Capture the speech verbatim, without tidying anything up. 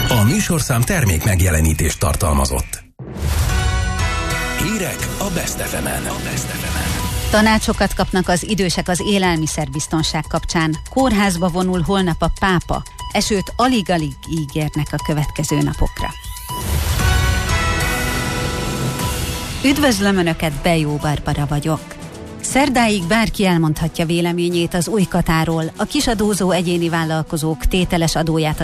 A műsorszám termék megjelenítést tartalmazott. Hírek a Best ef emen. A Best ef emen. Tanácsokat kapnak az idősek az élelmiszerbiztonság kapcsán. Kórházba vonul holnap a pápa. Esőt alig-alig ígérnek a következő napokra. Üdvözlöm Önöket, Bejó Barbara vagyok. Szerdáig bárki elmondhatja véleményét az új katáról, a kisadózó egyéni vállalkozók tételes adóját